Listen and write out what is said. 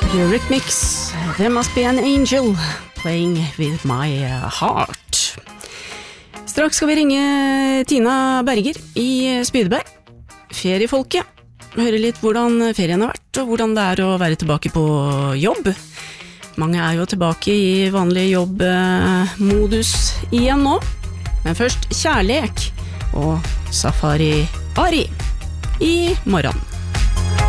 Eurythmics, There Must Be an Angel, Playing With My Heart. Straks skal vi ringe Tina Berger i Spydeberg. Feriefolket. Høre litt hvordan ferien har vært, og hvordan det er å være tilbake på jobb. Mange er jo tilbake i vanlig jobbmodus igjen nå. Men først kjærlek og Safari Ari i morgen.